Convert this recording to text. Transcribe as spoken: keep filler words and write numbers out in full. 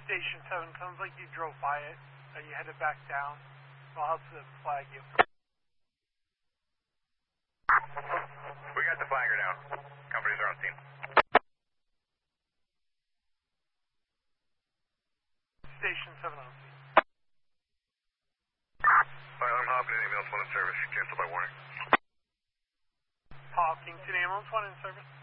Station seven, sounds like you drove by it. Uh, you headed back down. I'll help to flag you. We got the flagger down. Companies are on scene. Station seven on scene. Alright, I'm hopping in ambulance one in service. Cancel by warning. Hawkington ambulance one in service.